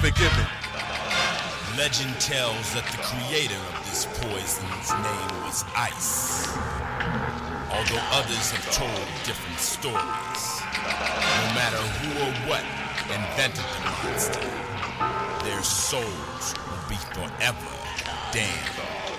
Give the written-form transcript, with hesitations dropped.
forgiven. Legend tells that the creator of this poison's name was Ice. Although others have told different stories, no matter who or what invented the monster, their souls will be forever damned.